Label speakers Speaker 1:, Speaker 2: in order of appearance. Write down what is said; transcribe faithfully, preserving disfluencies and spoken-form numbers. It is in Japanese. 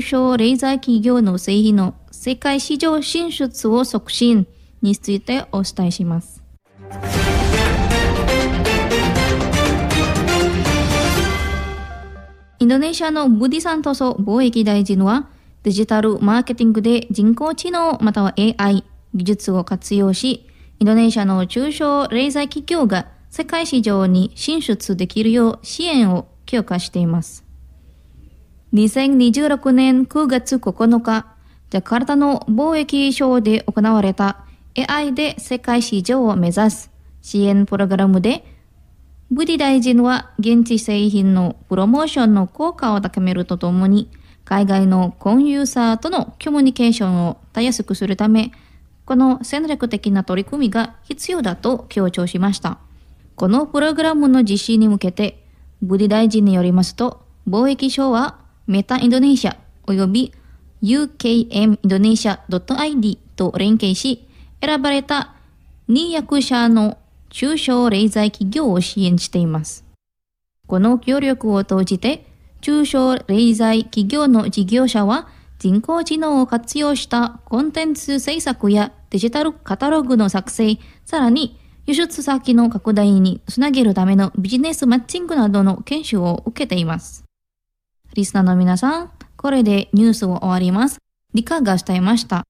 Speaker 1: 小零細企業の製品の世界市場進出を促進についてお伝えします。インドネシアのブディサントソ貿易大臣は、デジタルマーケティングで人工知能または エーアイ 技術を活用し、インドネシアの中小零細企業が世界市場に進出できるよう支援を強化しています。にせんにじゅうろくねんくがつここのか、ジャカルタの貿易省で行われた エーアイ で世界市場を目指す支援プログラムで、ブディ大臣は現地製品のプロモーションの効果を高めるとともに、海外のコンユーザーとのコミュニケーションをたやすくするため、この戦略的な取り組みが必要だと強調しました。このプログラムの実施に向けて、ブディ大臣によりますと、貿易省はメタインドネシアおよび ユーケーエム インドネシア ドットアイディー と連携し、選ばれたにひゃくしゃの中小零細企業を支援しています。この協力を通じて、中小零細企業の事業者は人工知能を活用したコンテンツ制作やデジタルカタログの作成、さらに輸出先の拡大につなげるためのビジネスマッチングなどの研修を受けています。リスナーの皆さん、これでニュースを終わります。理科が伝えました。